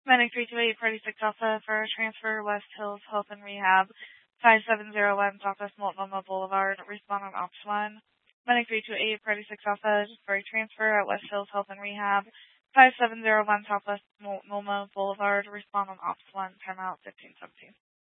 Medic 328, Party 6 Alpha for a transfer, West Hills Health and Rehab, 5701 Southwest Multnomah Boulevard, respond on Ops 1. Medic 328, Party 6 Alpha for a transfer at West Hills Health and Rehab, 5701 Southwest Multnomah Boulevard, respond on Ops 1, timeout 1517.